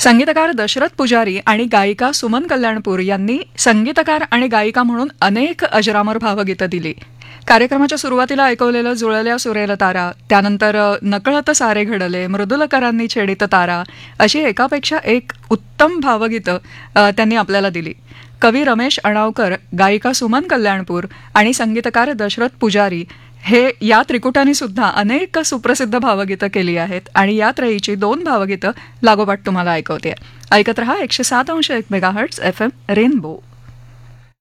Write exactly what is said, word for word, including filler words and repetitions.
संगीतकार दशरथ पुजारी आणि गायिका सुमन कल्याणपूर यांनी संगीतकार आणि गायिका म्हणून अनेक अजरामर भावगीतं दिली. कार्यक्रमाच्या सुरुवातीला ऐकवलेलं जुळल्या सुरेल तारा, त्यानंतर नकळत सारे घडले, मृदुलकरांनी छेडित तारा अशी एकापेक्षा एक उत्तम भावगीतं त्यांनी आपल्याला दिली. कवी रमेश अणावकर, गायिका सुमन कल्याणपूर आणि संगीतकार दशरथ पुजारी हे या त्रिकुटांनी सुद्धा अनेक सुप्रसिद्ध भावगीतं केली आहेत आणि या त्रयीची दोन भावगीतं लागोपाठ तुम्हाला ऐकवते. ऐकत रहा एकशे सात अंश एक मेगाहर्ट्झ एफ एम रेनबो.